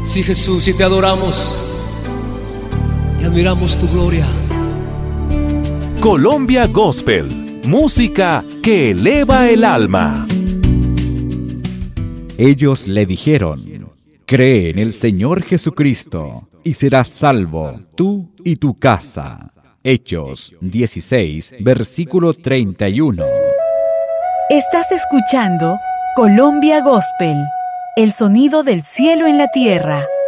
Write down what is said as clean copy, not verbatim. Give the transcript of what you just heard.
Sí, Jesús, y te adoramos y admiramos tu gloria. Colombia Gospel, música que eleva el alma. Ellos le dijeron: cree en el Señor Jesucristo y serás salvo, tú y tu casa. Hechos 16, versículo 31. Estás escuchando Colombia Gospel, el sonido del cielo en la tierra.